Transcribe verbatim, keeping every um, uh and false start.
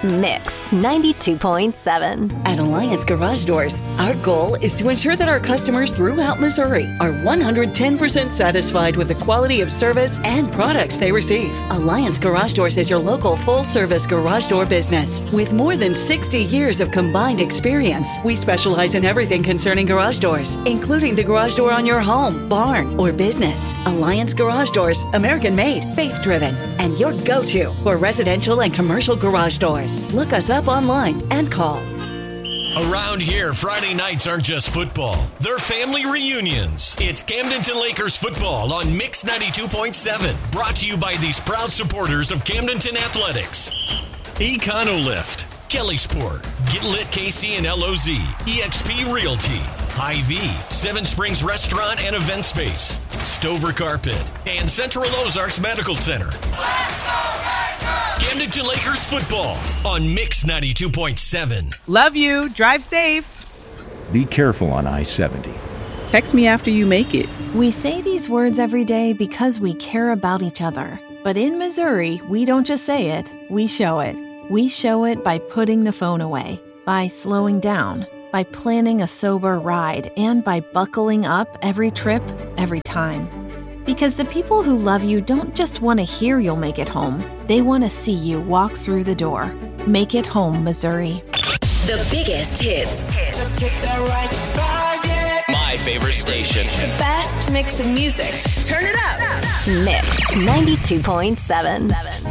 Mix ninety-two point seven. At Alliance Garage Doors, our goal is to ensure that our customers throughout Missouri are one hundred ten percent satisfied with the quality of service and products they receive. Alliance Garage Doors is your local full-service garage door business. With more than sixty years of combined experience, we specialize in everything concerning garage doors, including the garage door on your home, barn, or business. Alliance Garage Doors, American-made, faith-driven, and your go-to for residential and commercial garage doors. Look us up online and call. Around here, Friday nights aren't just football. They're family reunions. It's Camdenton Lakers football on Mix ninety-two point seven. Brought to you by these proud supporters of Camdenton Athletics. Econolift, Kelly Sport, Get Lit K C and L O Z, E X P Realty, Hy-Vee, Seven Springs Restaurant and Event Space, Stover Carpet, and Central Ozarks Medical Center. Camdenton Lakers football on Mix ninety-two point seven. Love you. Drive safe. Be careful on I seventy. Text me after you make it. We say these words every day because we care about each other. But in Missouri, we don't just say it, we show it. We show it by putting the phone away, by slowing down, by planning a sober ride, and by buckling up every trip, every time. Because the people who love you don't just want to hear you'll make it home. They want to see you walk through the door. Make it home, Missouri. The biggest hits. Just get that right vibe, yeah. My favorite station. The best mix of music. Turn it up. Mix ninety-two point seven.